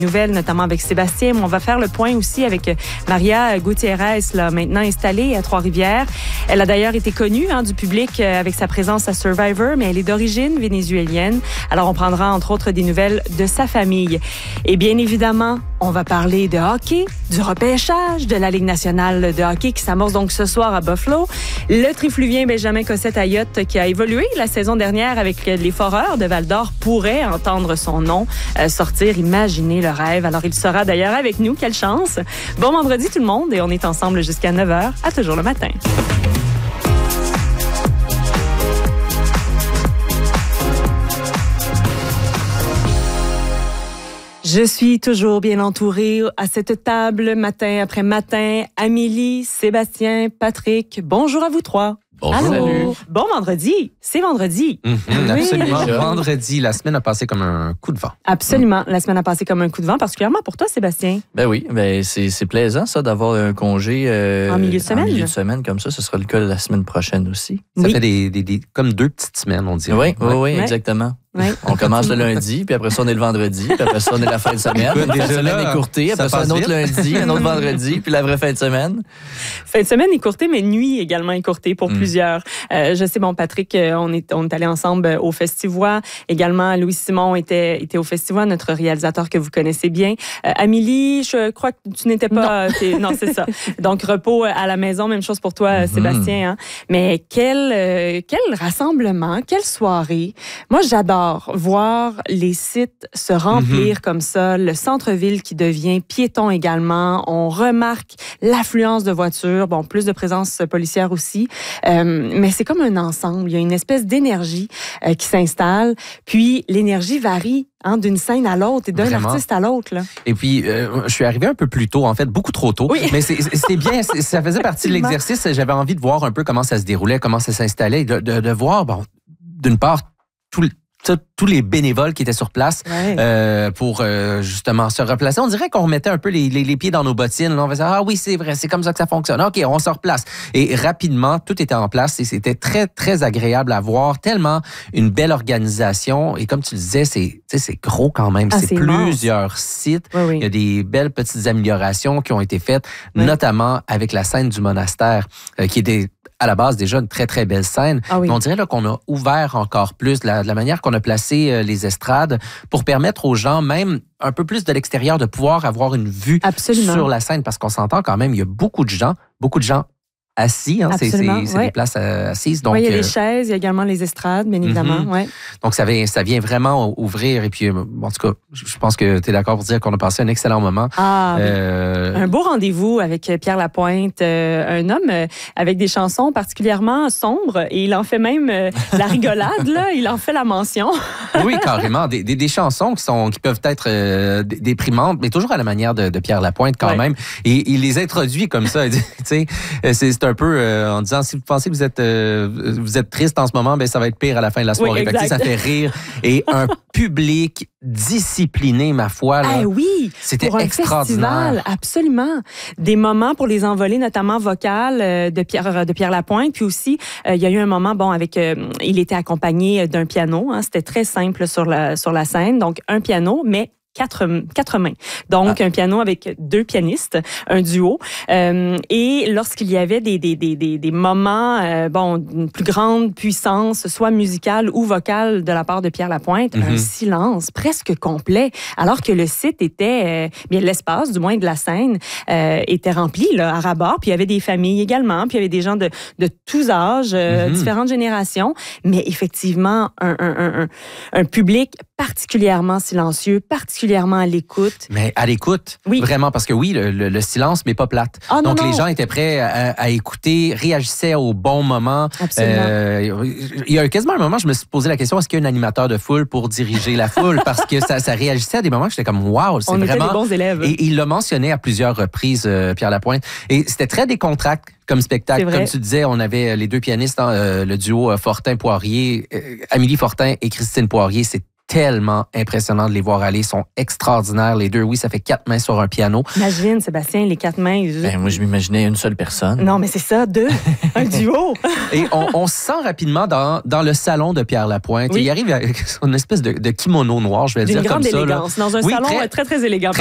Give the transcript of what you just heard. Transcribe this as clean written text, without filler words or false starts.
Nouvelles, notamment avec Sébastien. On va faire le point aussi avec Maria Gutiérrez, là, maintenant installée à Trois-Rivières. Elle a d'ailleurs été connue du public avec sa présence à Survivor, mais elle est d'origine vénézuélienne. Alors, on prendra entre autres des nouvelles de sa famille. Et bien évidemment, on va parler de hockey, du repêchage, de la Ligue nationale de hockey qui s'amorce donc ce soir à Buffalo. Le trifluvien Benjamin Cossette-Ayotte, qui a évolué la saison dernière avec les Foreurs de Val-d'Or, pourrait entendre son nom sortir. Imaginez le rêve. Alors, il sera d'ailleurs avec nous. Quelle chance! Bon vendredi tout le monde et on est ensemble jusqu'à 9h à Toujours le matin. Je suis toujours bien entourée à cette table, matin après matin. Amélie, Sébastien, Patrick, bonjour à vous trois. Bonjour. Salut. Bon vendredi, c'est vendredi. Absolument. Vendredi, la semaine a passé comme un coup de vent. Absolument, la semaine a passé comme un coup de vent, particulièrement pour toi, Sébastien. Ben oui, c'est plaisant ça d'avoir un congé en milieu de semaine. En milieu de semaine comme ça. Ce sera le cas la semaine prochaine aussi. Ça fait comme 2 petites semaines, on dirait. Oui, exactement. Oui. On commence le lundi, puis après ça, on est le vendredi, puis après ça, on est la fin de semaine. La semaine écourtée, après ça, un autre lundi, un autre vendredi, puis la vraie fin de semaine. Fin de semaine écourtée, mais nuit également écourtée pour plusieurs. Je sais, Patrick, on est allés ensemble au Festivois. Également, Louis-Simon était au Festivois, notre réalisateur que vous connaissez bien. Amélie, je crois que tu n'étais pas... Non, c'est ça. Donc, repos à la maison, même chose pour toi, Sébastien. Hein? Mais quel rassemblement, quelle soirée. Moi, j'adore voir les sites se remplir comme ça, le centre-ville qui devient piéton également. On remarque l'affluence de voitures, plus de présence policière aussi. Mais c'est comme un ensemble. Il y a une espèce d'énergie qui s'installe. Puis, l'énergie varie d'une scène à l'autre et d'un artiste à l'autre. Là. Et puis, je suis arrivé un peu plus tôt, en fait, beaucoup trop tôt. Oui. Mais c'était bien, ça faisait partie de l'exercice. J'avais envie de voir un peu comment ça se déroulait, comment ça s'installait, de voir, d'une part, tous les bénévoles qui étaient sur place pour justement se replacer. On dirait qu'on remettait un peu les pieds dans nos bottines. Là, on faisait « Ah oui, c'est vrai, c'est comme ça que ça fonctionne. OK, on se replace. » Et rapidement, tout était en place et c'était très, très agréable à voir. Tellement une belle organisation. Et comme tu le disais, c'est gros quand même. C'est plusieurs sites. Oui. Il y a des belles petites améliorations qui ont été faites, notamment avec la scène du monastère, qui était à la base déjà une très, très belle scène. Mais on dirait là, qu'on a ouvert encore plus de la manière qu'on a placé les estrades pour permettre aux gens, même un peu plus de l'extérieur, de pouvoir avoir une vue sur la scène. Parce qu'on s'entend quand même, il y a beaucoup de gens assis. C'est des places assises. Donc, il y a les chaises, il y a également les estrades, bien évidemment. Donc, ça vient vraiment ouvrir. Et puis, en tout cas, je pense que tu es d'accord pour dire qu'on a passé un excellent moment. Un beau rendez-vous avec Pierre Lapointe, un homme avec des chansons particulièrement sombres. Et il en fait même la rigolade, là. Il en fait la mention. Oui, carrément. Des chansons qui peuvent être déprimantes, mais toujours à la manière de Pierre Lapointe quand même. Et il les introduit comme ça. Tu sais, c'est un peu en disant, si vous pensez que vous êtes triste en ce moment, ça va être pire à la fin de la soirée. Oui, ça fait rire. Et un public discipliné, ma foi. Là, c'était pour un extraordinaire. Festival, absolument. Des moments pour les envolées, notamment vocales de Pierre Lapointe. Puis aussi, il y a eu un moment, il était accompagné d'un piano. C'était très simple sur la scène. Donc, un piano, mais quatre mains. Donc, un piano avec 2 pianistes, un duo. Et lorsqu'il y avait des moments, d'une plus grande puissance, soit musicale ou vocale de la part de Pierre Lapointe, un silence presque complet, alors que le site était, l'espace, du moins de la scène, était rempli, là, à ras-bord. Puis il y avait des familles également, puis il y avait des gens de tous âges, différentes générations. Mais effectivement, un public particulièrement silencieux, particulièrement à l'écoute. Mais à l'écoute, vraiment, parce que le silence, mais pas plate. Donc, les gens étaient prêts à écouter, réagissaient au bon moment. Absolument. Il y a quasiment un moment, je me suis posé la question, est-ce qu'il y a un animateur de foule pour diriger la foule? Parce que ça réagissait à des moments que j'étais comme, wow, c'est vraiment... On était des bons élèves. Et il l'a mentionné à plusieurs reprises, Pierre Lapointe. Et c'était très décontracté comme spectacle. Comme tu disais, on avait les 2 pianistes, le duo Fortin-Poirier, Amélie Fortin et Christine Poirier. C'est tellement impressionnant de les voir aller. Ils sont extraordinaires, les deux. Oui, ça fait 4 mains sur un piano. Imagine, Sébastien, les 4 mains. Moi, je m'imaginais une seule personne. Non, mais c'est ça, 2. Un duo. Et on se sent rapidement dans le salon de Pierre Lapointe. Oui. Il arrive avec une espèce de kimono noir, je vais dire comme ça. D'une grande élégance. Dans un salon très, très élégant.